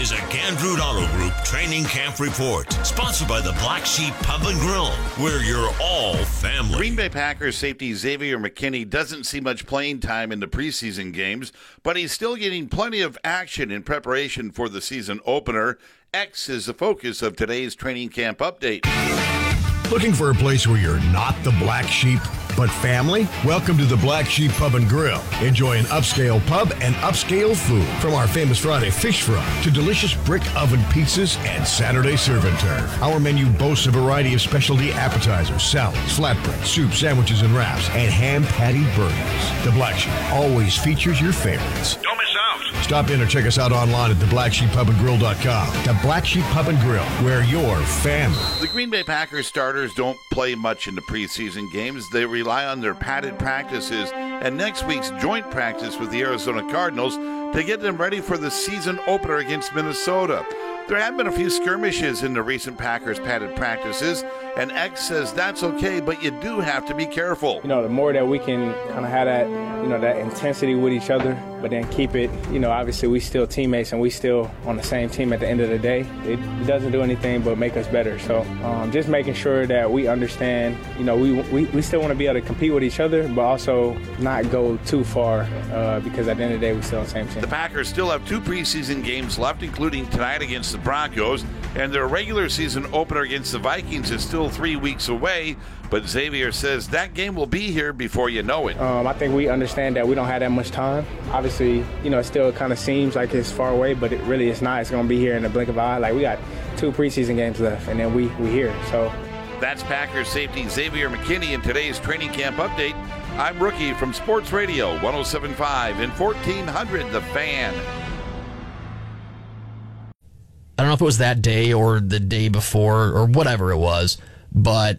is a Gandrud Auto Group Training Camp Report, sponsored by the Black Sheep Pub and Grill, where you're all family. Green Bay Packers safety Xavier McKinney doesn't see much playing time in the preseason games, but he's still getting plenty of action in preparation for the season opener. X is the focus of today's training camp update. Looking for a place where you're not the black sheep, but family? Welcome to the Black Sheep Pub and Grill. Enjoy an upscale pub and upscale food. From our famous Friday fish fry to delicious brick oven pizzas and Saturday serve and turf. Our menu boasts a variety of specialty appetizers, salads, flatbread, soup, sandwiches, and wraps, and ham patty burgers. The Black Sheep always features your favorites. Don't miss out. Stop in or check us out online at theblacksheeppubandgrill.com. The Black Sheep Pub and Grill, where you're family. The Green Bay Packers starters don't play much in the preseason games. They rely on their padded practices and next week's joint practice with the Arizona Cardinals to get them ready for the season opener against Minnesota. There have been a few skirmishes in the recent Packers padded practices, and X says that's okay, but you do have to be careful. The more that we can kind of have that, that intensity with each other, but then keep it, obviously we still teammates and we still on the same team at the end of the day. It doesn't do anything but make us better. So just making sure that we understand, we still want to be able to compete with each other, but also not go too far because at the end of the day, we still on the same team. The Packers still have 2 preseason games left, including tonight against the Broncos, and their regular season opener against the Vikings is still 3 weeks away, but Xavier says that game will be here before you know it. I think we understand that we don't have that much time. Obviously, it still kind of seems like it's far away, but it really is not. It's going to be here in the blink of an eye. Like, we got 2 preseason games left, and then we here. So that's Packers safety Xavier McKinney in today's training camp update. I'm Rookie from Sports Radio 107.5 and 1400 The Fan. I don't know if it was that day or the day before or whatever it was, but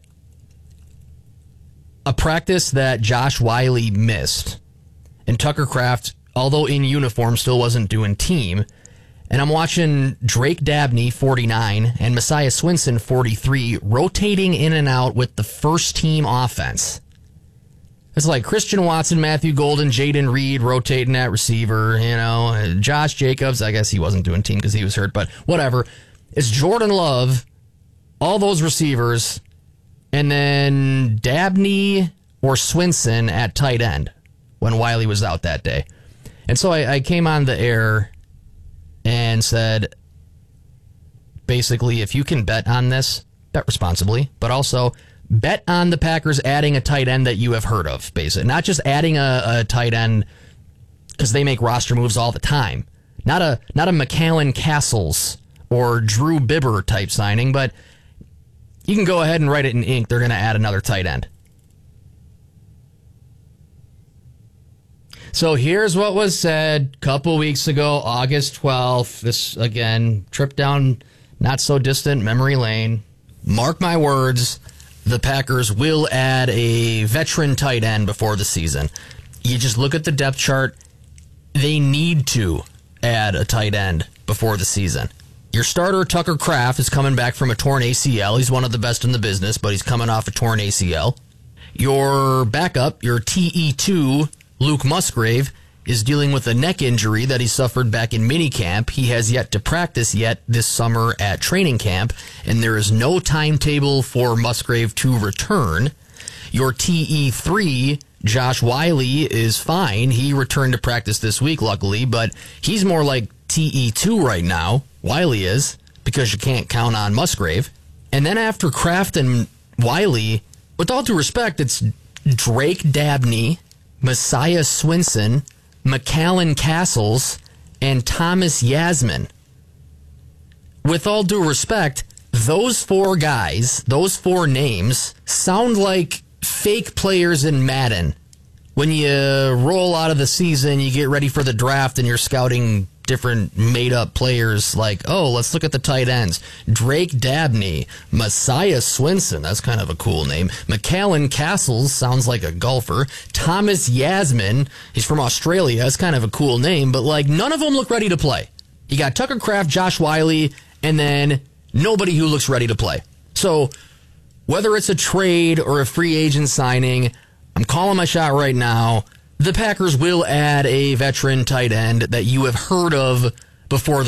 a practice that Josh Whyle missed, and Tucker Kraft, although in uniform, still wasn't doing team. And I'm watching Drake Dabney, 49, and Messiah Swinson, 43, rotating in and out with the first team offense. It's like Christian Watson, Matthew Golden, Jaden Reed rotating at receiver, Josh Jacobs. I guess he wasn't doing team because he was hurt, but whatever. It's Jordan Love, all those receivers, and then Dabney or Swinson at tight end when Wiley was out that day. And so I came on the air and said, basically, if you can bet on this, bet responsibly, but also bet on the Packers adding a tight end that you have heard of, basically. Not just adding a tight end because they make roster moves all the time. Not a McAllen Castles or Drew Bibber type signing, but you can go ahead and write it in ink. They're going to add another tight end. So here's what was said a couple weeks ago, August 12th. This, again, trip down not so distant memory lane. Mark my words, the Packers will add a veteran tight end before the season. You just look at the depth chart. They need to add a tight end before the season. Your starter, Tucker Kraft, is coming back from a torn ACL. He's one of the best in the business, but he's coming off a torn ACL. Your backup, your TE2, Luke Musgrave, is dealing with a neck injury that he suffered back in minicamp. He has yet to practice yet this summer at training camp, and there is no timetable for Musgrave to return. Your TE3, Josh Whyle, is fine. He returned to practice this week, luckily, but he's more like TE2 right now. Whyle is, because you can't count on Musgrave. And then after Kraft and Whyle, with all due respect, it's Drake Dabney, Messiah Swinson, McAllen Castles, and Thomas Yasmin. With all due respect, those 4 guys, those 4 names, sound like fake players in Madden. When you roll out of the season, you get ready for the draft, and you're scouting different made-up players like, oh, let's look at the tight ends. Drake Dabney, Messiah Swinson, that's kind of a cool name. McAllen Castles sounds like a golfer. Thomas Yasmin, he's from Australia, that's kind of a cool name, but none of them look ready to play. You got Tucker Kraft, Josh Whyle, and then nobody who looks ready to play. So whether it's a trade or a free agent signing, I'm calling my shot right now. The Packers will add a veteran tight end that you have heard of before